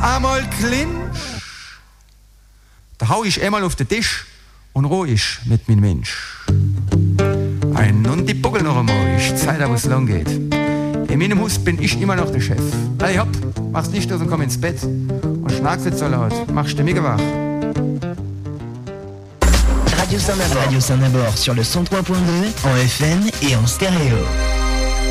einmal Clinch, da hau ich einmal auf den Tisch und ruhig mit meinem Mensch. Ein und die Buckel noch einmal, ich zeig dir, wo es lang geht. In meinem Haus bin ich immer noch der Chef. Hey hopp, mach's nicht aus und komm ins Bett. Und schnack's nicht so laut, machst du mega wach. Radio Saint-Nabord sur le 103.2, en FM et en stéréo.